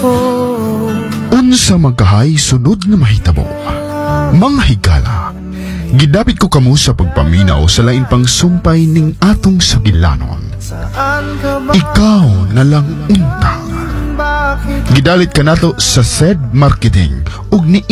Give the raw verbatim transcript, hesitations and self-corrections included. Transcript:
Unsa magkahay sunod nga mahitabo. Mga higala, gidapit ko kamo sa pagpaminaw sa lain pang sumpay ning atong sagilanon. Ikaw na lang unta. Gidalit ka nato sa said marketing ug ni